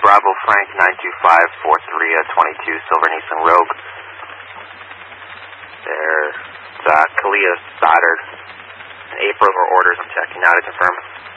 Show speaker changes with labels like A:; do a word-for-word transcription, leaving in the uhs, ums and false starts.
A: Bravo Frank, nine two five four three twenty-two, Silver Nissan Rogue. There's uh, Kalia Stoddard. In April, her orders, I'm checking now to confirm.